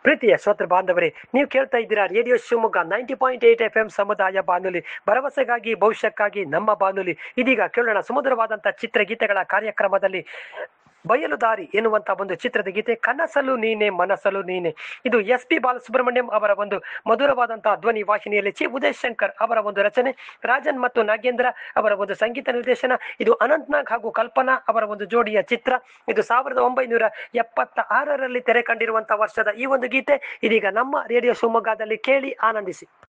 ಪ್ರೀತಿಯ ಶ್ರೋತೃ ಬಾಂಧವರೇ, ನೀವು ಕೇಳ್ತಾ ಇದ್ದೀರಾ ರೇಡಿಯೋ ಶಿವಮೊಗ್ಗ 90.8 FM ಸಮುದಾಯ ಬಾನುಲಿ, ಭರವಸೆಗಾಗಿ ಭವಿಷ್ಯಕ್ಕಾಗಿ ನಮ್ಮ ಬಾನುಲಿ. ಇದೀಗ ಕೇಳೋಣ ಸುಮಧುರವಾದಂತಹ ಚಿತ್ರಗೀತೆಗಳ ಕಾರ್ಯಕ್ರಮದಲ್ಲಿ ಬಯಲು ದಾರಿ ಎನ್ನುವಂತಹ ಒಂದು ಚಿತ್ರದ ಗೀತೆ, ಕನಸಲು ನೀನೆ ಮನಸಲು ನೀನೆ. ಇದು SP ಬಾಲಸುಬ್ರಹ್ಮಣ್ಯಂ ಅವರ ಒಂದು ಮಧುರವಾದಂತಹ ಧ್ವನಿ ವಾಹಿನಿಯಲ್ಲಿ ಚಿ ಉದಯ್ ಶಂಕರ್ ಅವರ ಒಂದು ರಚನೆ, ರಾಜನ್ ಮತ್ತು ನಾಗೇಂದ್ರ ಅವರ ಒಂದು ಸಂಗೀತ ನಿರ್ದೇಶನ. ಇದು ಅನಂತ್ನಾಗ್ ಹಾಗೂ ಕಲ್ಪನಾ ಅವರ ಒಂದು ಜೋಡಿಯ ಚಿತ್ರ. ಇದು 1976ರಲ್ಲಿ ತೆರೆ ಕಂಡಿರುವಂತಹ ವರ್ಷದ ಈ ಒಂದು ಗೀತೆ ಇದೀಗ ನಮ್ಮ ರೇಡಿಯೋ ಶಿವಮೊಗ್ಗದಲ್ಲಿ ಕೇಳಿ ಆನಂದಿಸಿ.